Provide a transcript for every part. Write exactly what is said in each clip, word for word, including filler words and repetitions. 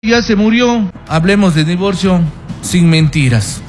Ya se murió, hablemos de divorcio sin mentiras.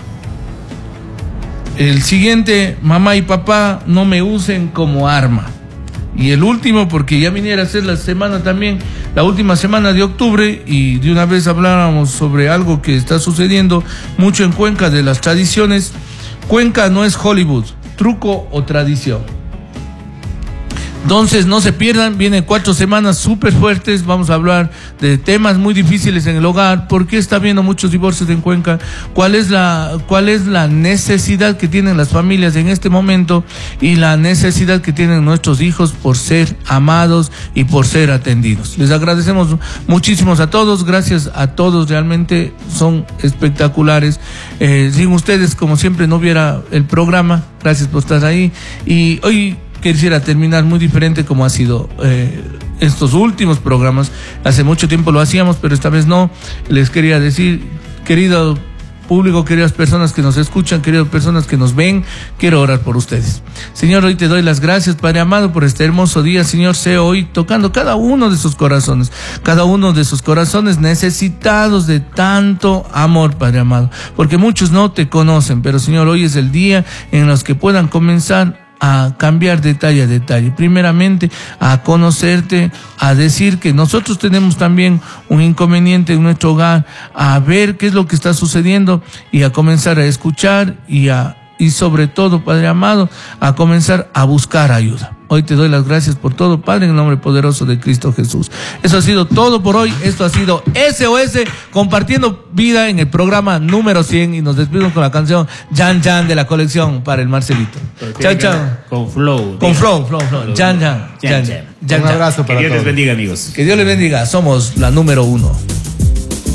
El siguiente, mamá y papá no me usen como arma. Y el último, porque ya viniera a ser la semana también, la última semana de octubre, y de una vez habláramos sobre algo que está sucediendo mucho en Cuenca de las tradiciones. Cuenca no es Hollywood, truco o tradición. Entonces no se pierdan, vienen cuatro semanas súper fuertes, vamos a hablar de temas muy difíciles en el hogar, por qué está habiendo muchos divorcios en Cuenca, cuál es la, cuál es la necesidad que tienen las familias en este momento y la necesidad que tienen nuestros hijos por ser amados y por ser atendidos. Les agradecemos muchísimos a todos, gracias a todos, realmente son espectaculares. Eh, sin ustedes, como siempre, no hubiera el programa, gracias por estar ahí. Y hoy quisiera terminar muy diferente como ha sido eh, estos últimos programas. Hace mucho tiempo lo hacíamos, pero esta vez no. Les quería decir, querido público, queridas personas que nos escuchan, queridas personas que nos ven, quiero orar por ustedes. Señor, hoy te doy las gracias, Padre amado, por este hermoso día. Señor, sé hoy tocando cada uno de sus corazones, cada uno de sus corazones necesitados de tanto amor, Padre amado, porque muchos no te conocen, pero Señor, hoy es el día en los que puedan comenzar a cambiar detalle a detalle, primeramente a conocerte, a decir que nosotros tenemos también un inconveniente en nuestro hogar, a ver qué es lo que está sucediendo y a comenzar a escuchar y a y sobre todo, Padre amado, a comenzar a buscar ayuda. Hoy te doy las gracias por todo, Padre, en el nombre poderoso de Cristo Jesús. Eso ha sido todo por hoy. Esto ha sido S O S, compartiendo vida en el programa número cien. Y nos despedimos con la canción Jan Jan de la colección para el Marcelito. Chao, chao. Con flow. Con flow, flow, flow. Jan Jan. Jan Jan. Un abrazo para todos. Que Dios les bendiga, amigos. Que Dios les bendiga. Somos la número uno.